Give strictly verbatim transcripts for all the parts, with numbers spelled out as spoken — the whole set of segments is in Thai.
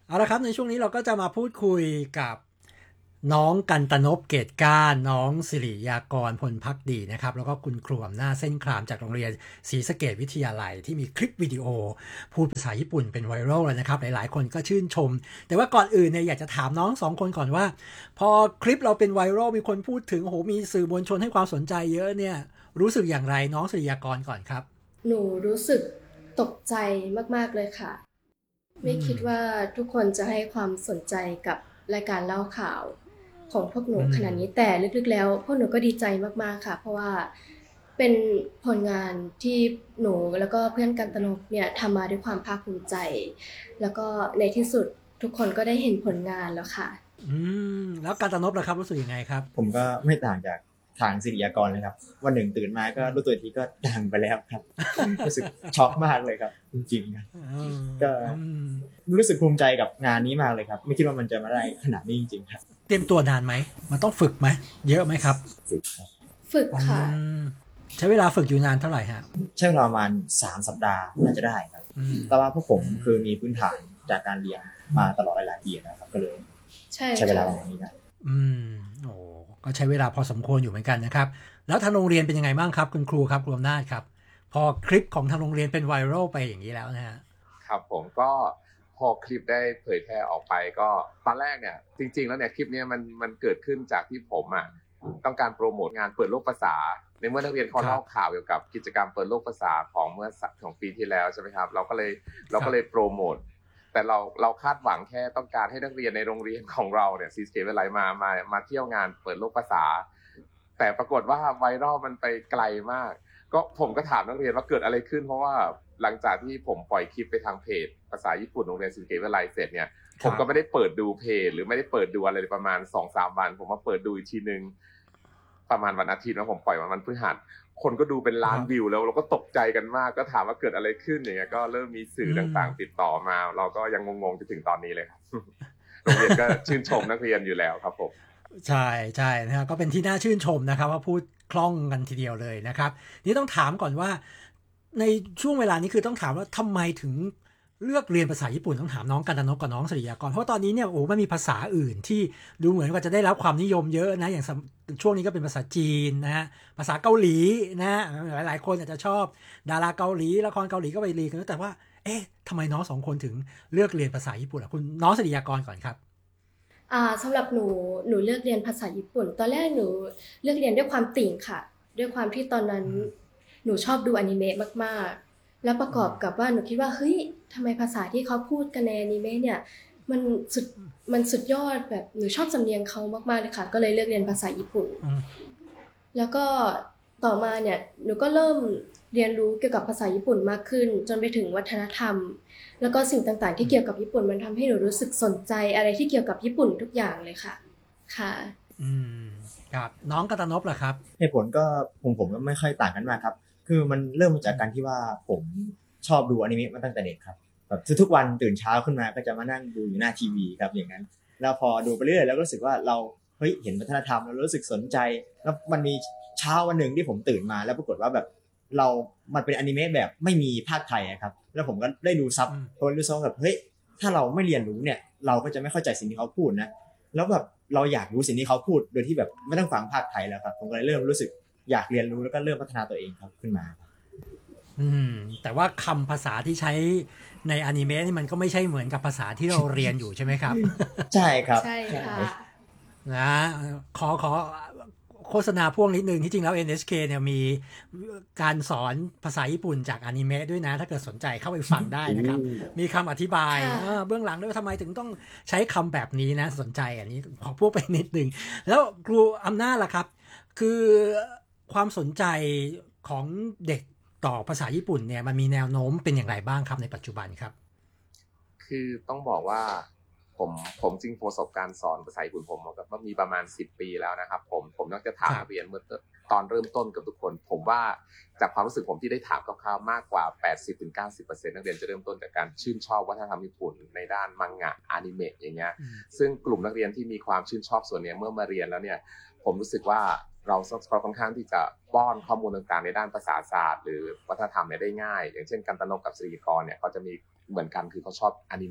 เอาละครับในช่วงนี้เราก็จะมาพูดคุยกับน้องกันตนพเกตก้าน้องสิริยากรพลภักดีนะครับแล้วก็คุณครูอำนาจเส้นครามจากโรงเรียนศรีสะเกษวิทยาลัยที่มีคลิปวิดีโอพูดภาษาญี่ปุ่นเป็นไวรัลเลยนะครับหลายๆคนก็ชื่นชมแต่ว่าก่อนอื่นเนี่ยอยากจะถามน้องสองคนก่อนว่าพอคลิปเราเป็นไวรัลมีคนพูดถึงโอ้โหมีสื่อมวลชนให้ความสนใจเยอะเนี่ยรู้สึกอย่างไรน้องสิริยากรก่อนครับหนูรู้สึกตกใจมากๆเลยค่ะอืไม่คิมดว่าทุกคนจะให้ความสนใจกับรายการเล่าข่าวของพวกหนูอืมขนาดนี้แต่ลึกๆแล้วพวกหนูก็ดีใจมากๆค่ะเพราะว่าเป็นผลงานที่หนูแล้วก็เพื่อนกันตนกเนี่ยทำมาด้วยความภาคภูมิใจแล้วก็ในที่สุดทุกคนก็ได้เห็นผลงานแล้วค่ะอืมแล้วกันตนพล่ะครับรู้สึกยังไงครับผมก็ไม่ต่างจากทางศิริยากรเลยครับวันหนึ่งตื่นมาก็รู้ตัวอีกทีก็ดังไปแล้วครับรู้สึกช็อกมากเลยครับจริงๆครับเออก็อืมรู้สึกภูมิใจกับงานนี้มากเลยครับไม่คิดว่ามันจะมาได้ขนาดนี้จริงๆครับเตรียมตัวนานไหม มันต้องฝึกไหม เยอะไหมครับฝึกครับฝึกอืค่ะมใช้เวลาฝึกอยู่นานเท่าไหร่ฮะใช้เวลาประมาณสามสัปดาห์น่าจะได้ครับอืมแต่ว่าพวกผมอืมคือมีพื้นฐานจากการเรียนมาตลอดหลายๆปีนะครับก็เลยใช่ใช้เวลาค่ะประมาณนี้ครับอืมโอ้ก็ใช้เวลาพอสมควรอยู่เหมือนกันนะครับ แล้วทางโรงเรียนเป็นยังไงบ้างครับคุณครูครับครูอำนาจครับ พอคลิปของทางโรงเรียนเป็นไวรัลไปอย่างนี้แล้วนะฮะครับผมก็พอคลิปได้เผยแพร่ออกไปก็ตอนแรกเนี่ยจริงๆแล้วเนี่ยคลิปนี้มันมันเกิดขึ้นจากที่ผมอ่ะต้องการโปรโมทงานเปิดโลกภาษาในเมื่อนักเรียนเขาครับเล่าข่าวเกี่ยวกับกิจกรรมเปิดโลกภาษาของเมื่อสักของปีที่แล้วใช่ไหมครับเราก็เลยเราครับก็เลยโปรโมทแต่เราเราคาดหวังแค่ต้องการให้นักเรียนในโรงเรียนของเราเนี่ยซีสเควิไลมามามาเที่ยวงานเปิดโลกภาษาแต่ปรากฏว่าไวรัลมันไปไกลมาก ก็ผมก็ถามนักเรียนว่าเกิดอะไรขึ้นเพราะว่าหลังจากที่ผมปล่อยคลิปไปทางเพจภาษาญี่ปุ่นโรงเรียนศิริเกตวิทยาลัยเสร็จเนี่ยผมครับก็ไม่ได้เปิดดูเพจหรือไม่ได้เปิดดูอะไรประมาณ สองถึงสาม วันผมมาเปิดดูอีกทีนึงประมาณวันอาทิตย์นะผมปล่อยวันพฤหัสคนก็ดูเป็นล้านวิวแล้วเราก็ตกใจกันมากก็ถามว่าเกิดอะไรขึ้นอย่างเงี้ยก็เริ่มมีสื่ออืมต่างๆติดต่อมาเราก็ยังงงๆจนถึงตอนนี้เลยครับโรงเรียนก็ชื่นชมนักเรียนอยู่แล้วครับผมใช่ใช่นะฮะก็เป็นที่น่าชื่นชมนะครับว่าพูดคล่องกันทีเดียวเลยนะครับนี่ต้องถามก่อนว่าในช่วงเวลานี้คือต้องถามว่าทำไมถึงเลือกเรียนภาษาญี่ปุ่นต้องถามน้องกันตนกกับน้องศิริยากรเพราะตอนนี้เนี่ยโอ้มันมีภาษาอื่นที่ดูเหมือนว่าจะได้รับความนิยมเยอะนะอย่างสมช่วงนี้ก็เป็นภาษาจีนนะฮะภาษาเกาหลีนะฮะหลายๆคนอาจจะชอบดาราเกาหลีละครเกาหลีก็ไปเรียนกันแต่ว่าเอ๊ะทำไมน้องสองคนถึงเลือกเรียนภาษาญี่ปุ่นอ่ะคุณน้องศิริยากรก่อนครับอ่าสำหรับหนูหนูเลือกเรียนภาษาญี่ปุ่นตอนแรกหนูเลือกเรียนด้วยความติ่งค่ะด้วยความที่ตอนนั้นอืมหนูชอบดูอนิเมะมากๆแล้วประกอบกับว่าหนูคิดว่าเฮ้ยทำไมภาษาที่เขาพูดกันในอนิเมะเนี่ยมันสุดมันสุดยอดแบบหนูชอบสำเนียงเขามากๆเลยค่ะก็เลยเลือกเรียนภาษาญี่ปุ่นอืมแล้วก็ต่อมาเนี่ยหนูก็เริ่มเรียนรู้เกี่ยวกับภาษาญี่ปุ่นมากขึ้นจนไปถึงวัฒนธรรมแล้วก็สิ่งต่างๆที่เกี่ยวกับญี่ปุ่นมันทำให้หนูรู้สึกสนใจอะไรที่เกี่ยวกับญี่ปุ่นทุกอย่างเลยค่ะค่ะอืมครับน้องกันตนพล่ะครับเหตุผลก็ผมผมก็ไม่ค่อยต่างกันมากครับคือมันเริ่มมาจากการที่ว่าผมชอบดูอนิเมะมาตั้งแต่เด็กครับแบบทุกๆวันตื่นเช้าขึ้นมาก็จะมานั่งดูอยู่หน้าทีวีครับอย่างนั้นแล้วพอดูไปเรื่อยแล้วก็รู้สึกว่าเราเฮ้ยเห็นวัฒนธรรมแล้วรู้สึกสนใจแล้วมันมีเช้าวันหนึ่งที่ผมตื่นมาแล้วปรากฏว่าแบบเรามันเป็นอนิเมะแบบไม่มีภาคไทยครับแล้วผมก็ได้ดูซับอืมพอรู้ซับแบบเฮ้ยถ้าเราไม่เรียนรู้เนี่ยเราก็จะไม่เข้าใจสิ่งที่เขาพูดนะแล้วแบบเราอยากรู้สิ่งที่เขาพูดโดยที่แบบไม่ต้องฟังภาคไทยแล้วครับผมก็เลยเริ่มรู้สึกอยากเรียนรู้แล้วก็เริ่มพัฒนาตัวเองครับขึ้นมาอืมแต่ว่าคำภาษาที่ใช้ในอนิเมะนี่มันก็ไม่ใช่เหมือนกับภาษาที่เราเรียนอยู่ใช่ไหมครับใช่ครับใช่ค่ะนะขอขอโฆษณาพ่วงนิดนึงที่จริงแล้ว เอ็น เอช เค เคเนี่ยมีการสอนภาษาญี่ปุ่นจากอนิเมะด้วยนะถ้าเกิดสนใจเข้าไปฟังได้นะครับมีคำอธิบายค่ะเออเบื้องหลังด้วยว่าทำไมถึงต้องใช้คำแบบนี้นะสนใจอันนี้ขอพูดไปนิดนึงแล้วครูอำนาจล่ะครับคือความสนใจของเด็กต่อภาษาญี่ปุ่นเนี่ยมันมีแนวโน้มเป็นอย่างไรบ้างครับในปัจจุบันครับคือต้องบอกว่าผมผมจริงประสบการณ์สอนภาษาญี่ปุ่นผมก็มีประมาณสิบปีแล้วนะครับผมผมต้องจะถามครับนักเรียนเมื่อตอนเริ่มต้นกับทุกคนผมว่าจากความรู้สึกผมที่ได้ถามคร่าวๆมากกว่า แปดสิบถึงเก้าสิบเปอร์เซ็นต์ นักเรียนจะเริ่มต้นจากการชื่นชอบวัฒนธรรมญี่ปุ่นในด้านมังงะอนิเมะอย่างเงี้ยอืมซึ่งกลุ่มนักเรียนที่มีความชื่นชอบส่วนนี้เมื่อมาเรียนแล้วเนี่ยผมรู้สึกว่าเราค่อนข้างที่จะป้อนข้อมูลต่างๆในด้านภาษาศาสตร์หรือวัฒนธรรมเนี่ยได้ง่ายอย่างเช่นกันตนกกับศิริกรเนี่ยเขาจะมีเหมือนกันคือเขาชอบอนิเมะ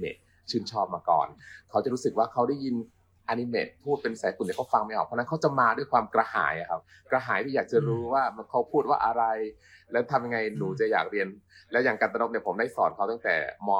ชื่นชอบมาก่อนเขาจะรู้สึกว่าเขาได้ยินอนิเมะพูดเป็นภาษาญี่ปุ่นเนี่ยเขาฟังไม่ออกเพราะนั้นเขาจะมาด้วยความกระหายอะครับกระหายที่อยากจะรู้ว่ามันเขาพูดว่าอะไรแล้วทำยังไงหนูจะอยากเรียนแล้วอย่างกันตนกเนี่ยผมได้สอนเขาตั้งแต่ม